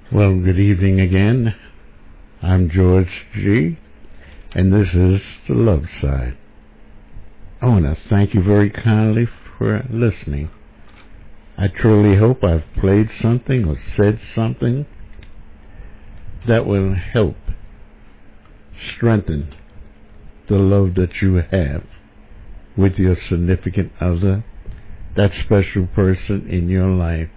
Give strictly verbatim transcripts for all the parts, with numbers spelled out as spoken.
Well, good evening again. I'm George G., and this is The Love Side. I want to thank you very kindly for listening. I truly hope I've played something or said something that will help strengthen the love that you have with your significant other, that special person in your life.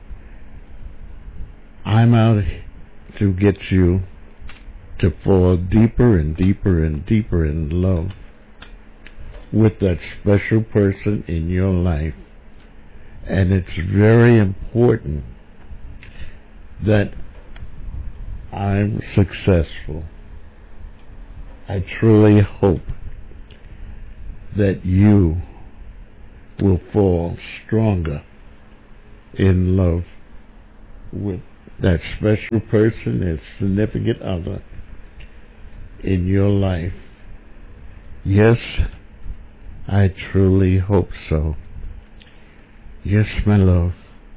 I'm out to get you to fall deeper and deeper and deeper in love with that special person in your life. And it's very important that I'm successful. I truly hope that you will fall stronger in love with that special person and significant other in your life. Yes, I truly hope so. Yes, my love,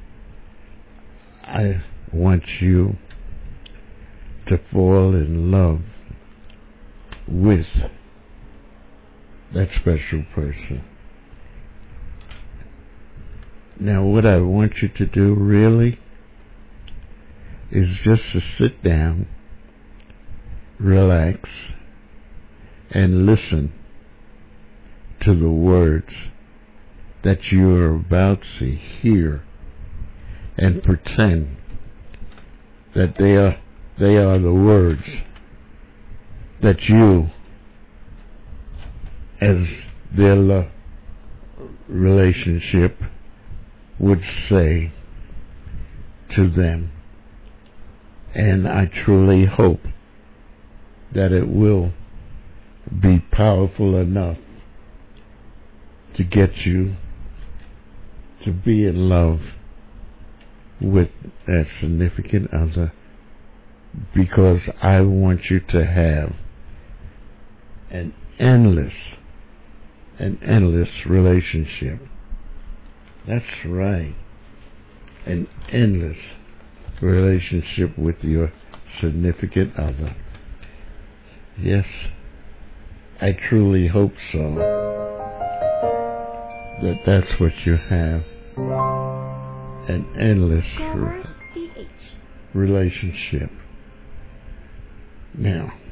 I want you to fall in love with that special person. Now, what I want you to do really is just to sit down, relax, and listen to the words that you are about to hear, and pretend that they are they are the words that you, as their love relationship, would say to them. And I truly hope that it will be powerful enough to get you to be in love with that significant other, because I want you to have an endless, an endless relationship. That's right, an endless relationship with your significant other. Yes, I truly hope so, that that's what you have, an endless re- relationship. Now,